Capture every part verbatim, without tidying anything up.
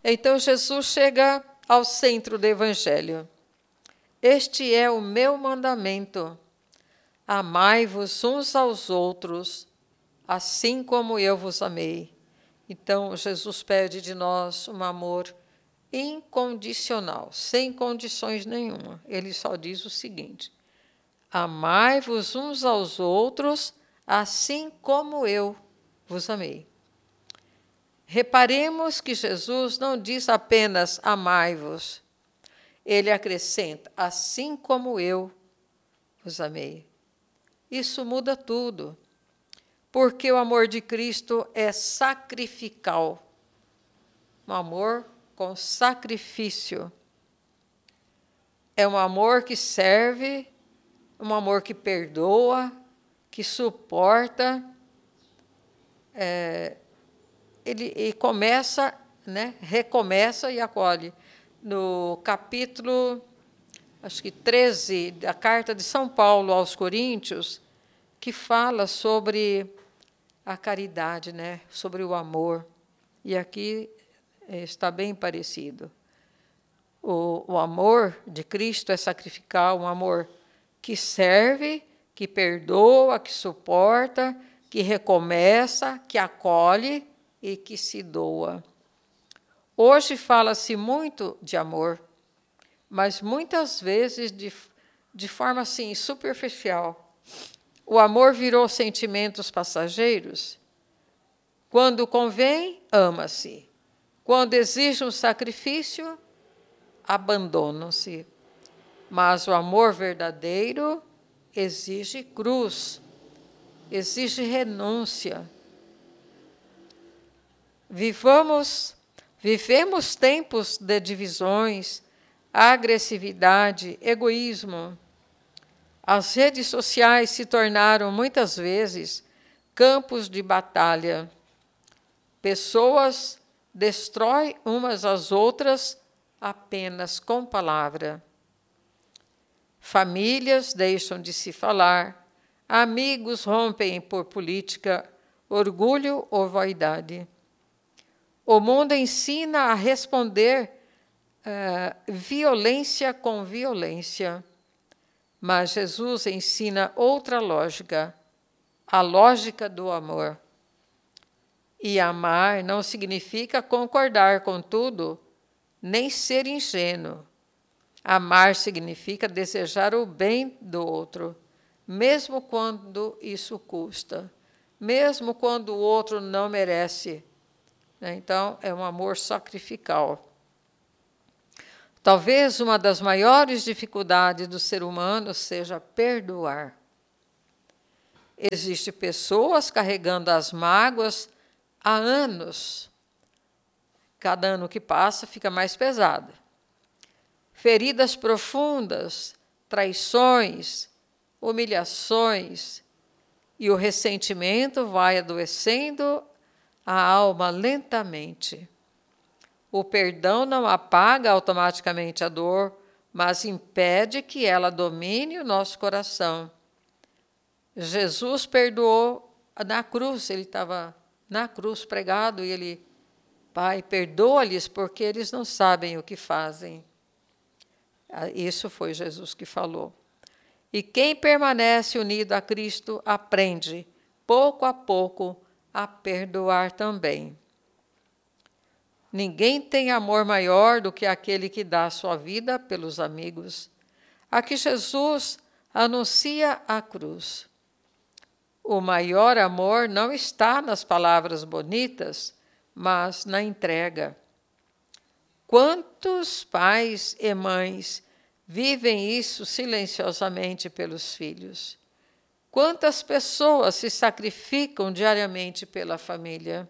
Então, Jesus chega ao centro do Evangelho. Este é o meu mandamento: amai-vos uns aos outros, assim como eu vos amei. Então, Jesus pede de nós um amor incondicional, sem condições nenhuma. Ele só diz o seguinte: amai-vos uns aos outros, assim como eu vos amei. Reparemos que Jesus não diz apenas amai-vos. Ele acrescenta, assim como eu vos amei. Isso muda tudo, porque o amor de Cristo é sacrificial. Um amor com sacrifício. É um amor que serve, um amor que perdoa, que suporta. É, ele, ele começa, né, recomeça e acolhe. No capítulo, acho que treze, da carta de São Paulo aos Coríntios, que fala sobre a caridade, né, sobre o amor. E aqui está bem parecido. O, o amor de Cristo é sacrificial, um amor que serve, que perdoa, que suporta, que recomeça, que acolhe e que se doa. Hoje fala-se muito de amor, mas muitas vezes de, de forma assim, superficial. O amor virou sentimentos passageiros. Quando convém, ama-se. Quando exige um sacrifício, abandonam-se. Mas o amor verdadeiro exige cruz, exige renúncia. Vivamos, vivemos tempos de divisões, agressividade, egoísmo. As redes sociais se tornaram, muitas vezes, campos de batalha. Pessoas destroem umas às outras apenas com palavra. Famílias deixam de se falar, amigos rompem por política, orgulho ou vaidade. O mundo ensina a responder uh, violência com violência, mas Jesus ensina outra lógica, a lógica do amor. E amar não significa concordar com tudo, nem ser ingênuo. Amar significa desejar o bem do outro, mesmo quando isso custa, mesmo quando o outro não merece. Então, é um amor sacrificial. Talvez uma das maiores dificuldades do ser humano seja perdoar. Existem pessoas carregando as mágoas há anos. Cada ano que passa fica mais pesado. Feridas profundas, traições, humilhações, e o ressentimento vai adoecendo a alma lentamente. O perdão não apaga automaticamente a dor, mas impede que ela domine o nosso coração. Jesus perdoou na cruz, ele estava na cruz pregado, e ele, Pai, perdoa-lhes porque eles não sabem o que fazem. Isso foi Jesus que falou. E quem permanece unido a Cristo aprende, pouco a pouco, a perdoar também. Ninguém tem amor maior do que aquele que dá a sua vida pelos amigos. Aqui Jesus anuncia a cruz. O maior amor não está nas palavras bonitas, mas na entrega. Quantos pais e mães vivem isso silenciosamente pelos filhos? Quantas pessoas se sacrificam diariamente pela família?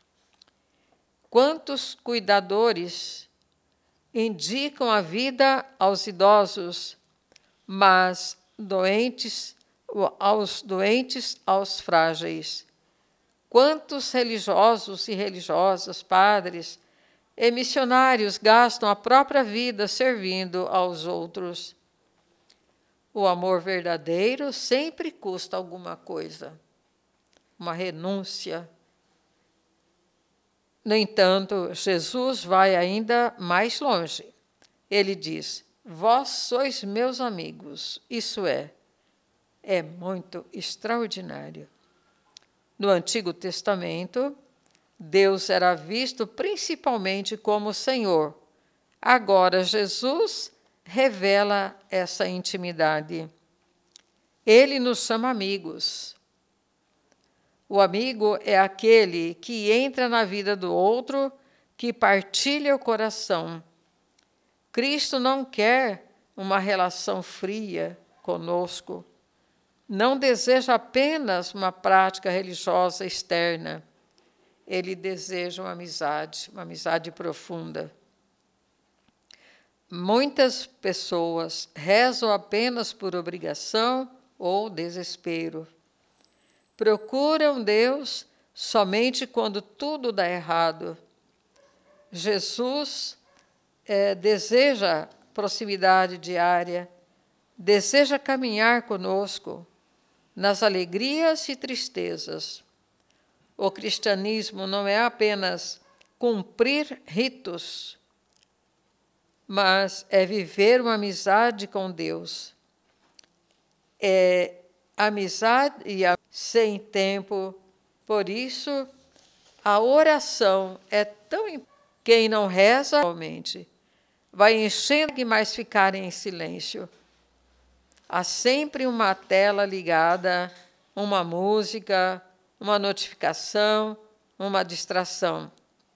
Quantos cuidadores indicam a vida aos idosos, mas doentes, aos doentes, aos frágeis? Quantos religiosos e religiosas, padres e missionários gastam a própria vida servindo aos outros? O amor verdadeiro sempre custa alguma coisa, uma renúncia. No entanto, Jesus vai ainda mais longe. Ele diz: vós sois meus amigos. Isso é, é muito extraordinário. No Antigo Testamento, Deus era visto principalmente como Senhor. Agora, Jesus revela essa intimidade. Ele nos chama amigos. O amigo é aquele que entra na vida do outro, que partilha o coração. Cristo não quer uma relação fria conosco. Não deseja apenas uma prática religiosa externa. Ele deseja uma amizade, uma amizade profunda. Muitas pessoas rezam apenas por obrigação ou desespero. Procuram Deus somente quando tudo dá errado. Jesus é, deseja proximidade diária, deseja caminhar conosco nas alegrias e tristezas. O cristianismo não é apenas cumprir ritos, mas é viver uma amizade com Deus. É amizade e a... sem tempo. Por isso, a oração é tão importante. Quem não reza, realmente, vai enchendo e mais ficarem em silêncio. Há sempre uma tela ligada, uma música, uma notificação, uma distração.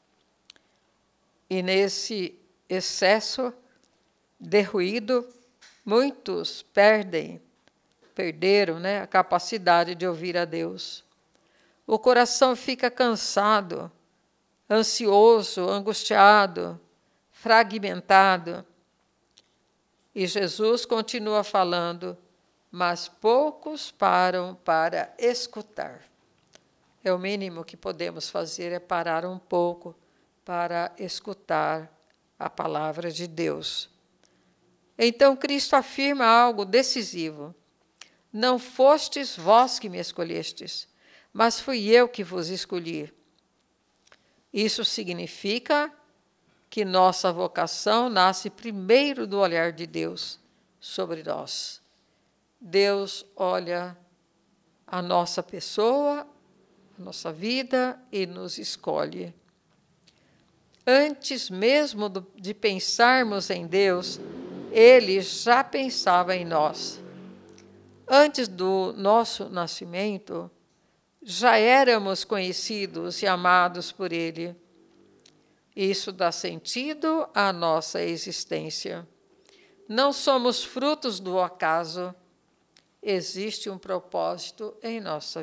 E nesse excesso de ruído, muitos perdem, perderam, né, a capacidade de ouvir a Deus. O coração fica cansado, ansioso, angustiado, fragmentado. E Jesus continua falando, mas poucos param para escutar. É o mínimo que podemos fazer, é parar um pouco para escutar a palavra de Deus. Então, Cristo afirma algo decisivo. Não fostes vós que me escolhestes, mas fui eu que vos escolhi. Isso significa que nossa vocação nasce primeiro do olhar de Deus sobre nós. Deus olha a nossa pessoa, a nossa vida e nos escolhe. Antes mesmo de pensarmos em Deus, Ele já pensava em nós. Antes do nosso nascimento, já éramos conhecidos e amados por Ele. Isso dá sentido à nossa existência. Não somos frutos do acaso. Existe um propósito em nossa vida.